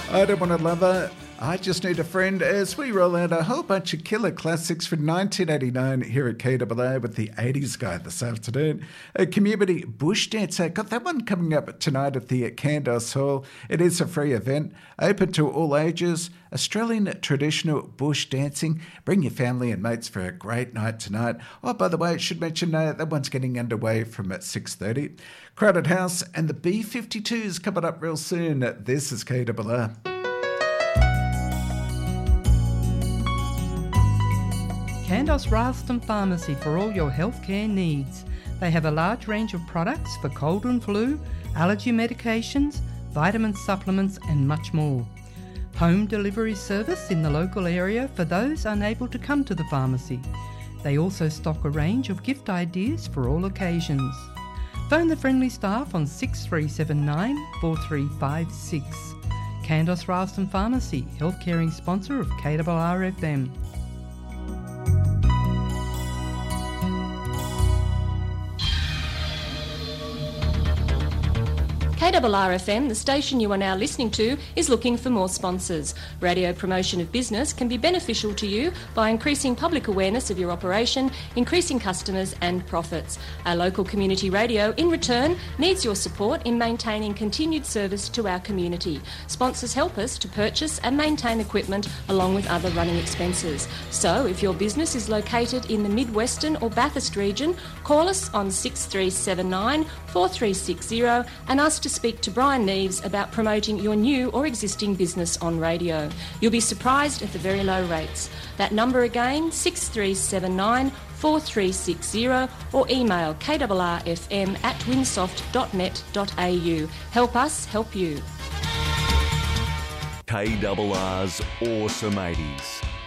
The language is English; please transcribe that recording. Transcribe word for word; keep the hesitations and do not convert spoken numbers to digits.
I don't want a lover, I just need a friend, as we roll out a whole bunch of killer classics from nineteen eighty-nine here at K A A with the eighties guy this afternoon. A community bush dancer. Got that one coming up tonight at the Candos Hall. It is a free event, open to all ages. Australian traditional bush dancing. Bring your family and mates for a great night tonight. Oh, by the way, I should mention uh, that one's getting underway from at six thirty. Crowded House and the B fifty-twos coming up real soon. This is K A A. Candos Ralston Pharmacy for all your healthcare needs. They have a large range of products for cold and flu, allergy medications, vitamin supplements and much more. Home delivery service in the local area for those unable to come to the pharmacy. They also stock a range of gift ideas for all occasions. Phone the friendly staff on six three seven nine, four three five six. Candos Ralston Pharmacy, health caring sponsor of K A R F M. K A R F M, the station you are now listening to, is looking for more sponsors. Radio promotion of business can be beneficial to you by increasing public awareness of your operation, increasing customers and profits. Our local community radio, in return, needs your support in maintaining continued service to our community. Sponsors help us to purchase and maintain equipment along with other running expenses. So, if your business is located in the Mid-Western or Bathurst region, call us on six three seven nine, four three six zero and ask to speak to Brian Neves about promoting your new or existing business on radio. You'll be surprised at the very low rates. That number again, six three seven nine, four three six zero or email k r r f m at winsoft dot net dot a u. Help us help you. K A R's Awesome eighties.